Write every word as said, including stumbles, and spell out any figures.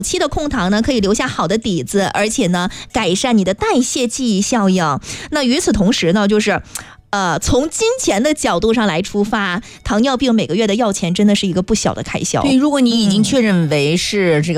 期的控糖呢，可以留下好的底子，而且呢，改善你的代谢记忆效应。那与此同时呢，就是呃，从金钱的角度上来出发，糖尿病每个月的药钱真的是一个不小的开销。 对，如果你已经确认为是这个